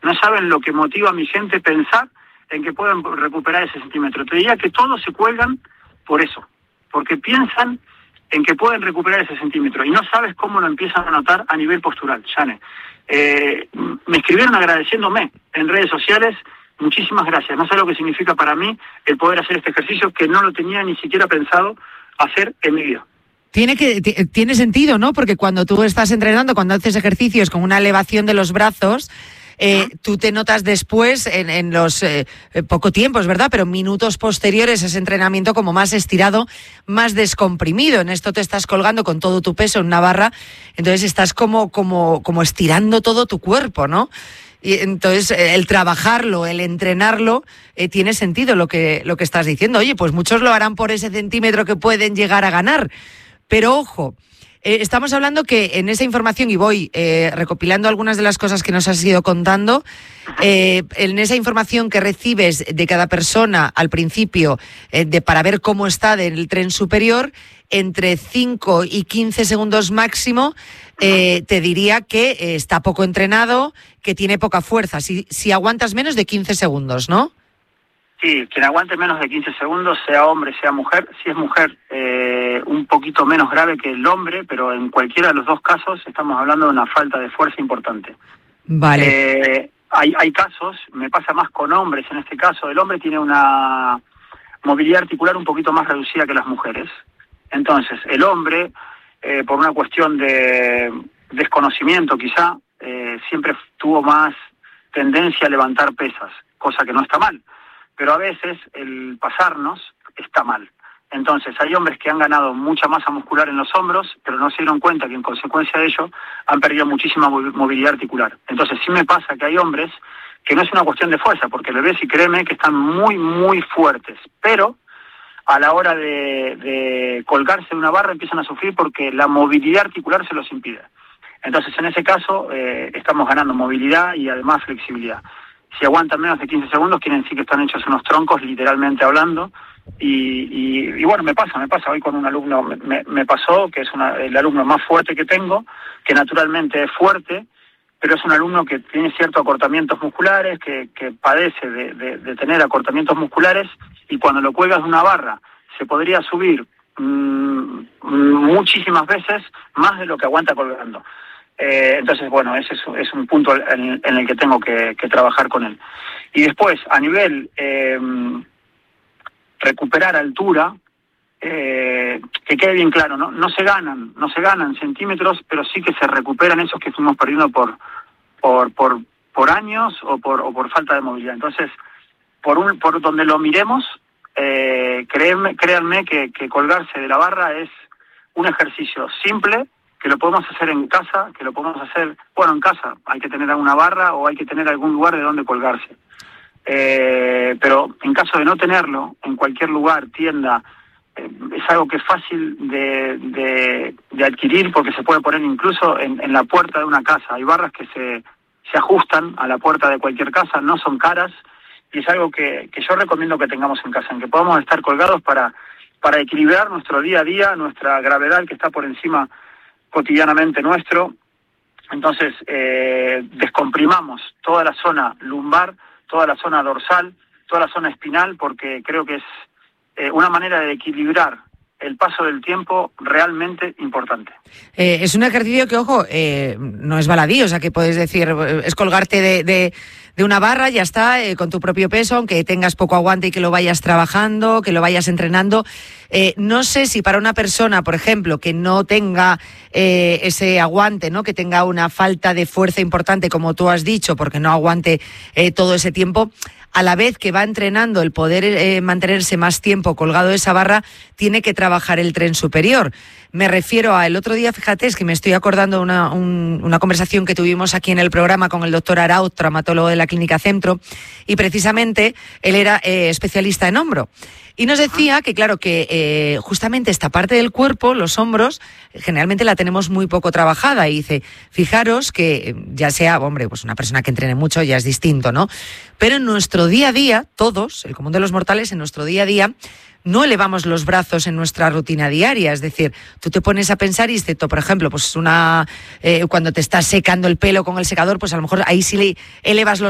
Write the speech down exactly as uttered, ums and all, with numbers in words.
No saben lo que motiva a mi gente pensar en que pueden recuperar ese centímetro. Te diría que todos se cuelgan por eso, porque piensan en que pueden recuperar ese centímetro y no sabes cómo lo empiezan a notar a nivel postural, Jane. Eh, me escribieron agradeciéndome en redes sociales, muchísimas gracias. No sé lo que significa para mí el poder hacer este ejercicio que no lo tenía ni siquiera pensado hacer en mi vida. Tiene que t- tiene sentido, ¿no? Porque cuando tú estás entrenando, cuando haces ejercicios con una elevación de los brazos, eh, tú te notas después en, en los eh, poco tiempo, es verdad, pero minutos posteriores a ese entrenamiento como más estirado, más descomprimido. En esto te estás colgando con todo tu peso en una barra, entonces estás como como como estirando todo tu cuerpo, ¿no? Y entonces el trabajarlo, el entrenarlo, eh, tiene sentido lo que lo que estás diciendo. Oye, pues muchos lo harán por ese centímetro que pueden llegar a ganar. Pero ojo, eh, estamos hablando que en esa información, y voy eh, recopilando algunas de las cosas que nos has ido contando, eh, en esa información que recibes de cada persona al principio, eh, de para ver cómo está del tren superior, entre cinco y quince segundos máximo, eh, te diría que eh, está poco entrenado, que tiene poca fuerza. Si, si aguantas menos de quince segundos, ¿no? Sí, quien aguante menos de quince segundos, sea hombre, sea mujer. Si es mujer, eh, un poquito menos grave que el hombre, pero en cualquiera de los dos casos estamos hablando de una falta de fuerza importante. Vale. Eh, hay, hay casos, me pasa más con hombres en este caso. El hombre tiene una movilidad articular un poquito más reducida que las mujeres. Entonces, el hombre, eh, por una cuestión de desconocimiento quizá, eh, siempre tuvo más tendencia a levantar pesas, cosa que no está mal. Pero a veces el pasarnos está mal. Entonces hay hombres que han ganado mucha masa muscular en los hombros, pero no se dieron cuenta que en consecuencia de ello han perdido muchísima movilidad articular. Entonces sí me pasa que hay hombres que no es una cuestión de fuerza, porque le ves y créeme que están muy, muy fuertes, pero a la hora de, de colgarse de una barra empiezan a sufrir porque la movilidad articular se los impide. Entonces en ese caso eh, estamos ganando movilidad y además flexibilidad. Si aguantan menos de quince segundos, quieren decir que están hechos unos troncos, literalmente hablando. Y, y, y bueno, me pasa, me pasa. Hoy con un alumno me, me pasó, que es una, el alumno más fuerte que tengo, que naturalmente es fuerte, pero es un alumno que tiene ciertos acortamientos musculares, que, que padece de, de, de tener acortamientos musculares, y cuando lo cuelgas de una barra se podría subir mmm, muchísimas veces más de lo que aguanta colgando. Eh, entonces, bueno, ese es, es un punto en, en el que tengo que, que trabajar con él. Y después, a nivel eh, recuperar altura, eh, que quede bien claro, ¿no? No se ganan, no se ganan centímetros, pero sí que se recuperan esos que fuimos perdiendo por por por, por años o por o por falta de movilidad. Entonces, por un por donde lo miremos, eh, créanme, créanme que, que colgarse de la barra es un ejercicio simple, que lo podemos hacer en casa, que lo podemos hacer, bueno, en casa hay que tener alguna barra o hay que tener algún lugar de donde colgarse. Eh, pero en caso de no tenerlo, en cualquier lugar, tienda, eh, es algo que es fácil de, de, de adquirir porque se puede poner incluso en, en la puerta de una casa. Hay barras que se, se ajustan a la puerta de cualquier casa, no son caras, y es algo que, que yo recomiendo que tengamos en casa, en que podamos estar colgados para, para equilibrar nuestro día a día, nuestra gravedad que está por encima cotidianamente nuestro. Entonces eh, descomprimamos toda la zona lumbar, toda la zona dorsal, toda la zona espinal, porque creo que es eh, una manera de equilibrar el paso del tiempo realmente importante. Eh, es un ejercicio que, ojo, eh, no es baladí, o sea, que puedes decir, es colgarte de, de, de una barra, ya está, eh, con tu propio peso, aunque tengas poco aguante y que lo vayas trabajando, que lo vayas entrenando. Eh, no sé si para una persona, por ejemplo, que no tenga eh, ese aguante, ¿no? Que tenga una falta de fuerza importante, como tú has dicho, porque no aguante eh, todo ese tiempo, a la vez que va entrenando el poder eh, mantenerse más tiempo colgado de esa barra, tiene que trabajar el tren superior. Me refiero a el otro día, fíjate, es que me estoy acordando de una, un, una conversación que tuvimos aquí en el programa con el doctor Arauz, traumatólogo de la Clínica Centro, y precisamente él era eh, especialista en hombro. Y nos decía que, claro, que eh, justamente esta parte del cuerpo, los hombros, generalmente la tenemos muy poco trabajada. Y dice, fijaros que ya sea, hombre, pues una persona que entrene mucho ya es distinto, ¿no? Pero en nuestro día a día, todos, el común de los mortales, en nuestro día a día, no elevamos los brazos en nuestra rutina diaria. Es decir, tú te pones a pensar y, excepto, por ejemplo, pues una eh, cuando te estás secando el pelo con el secador, pues a lo mejor ahí sí le elevas los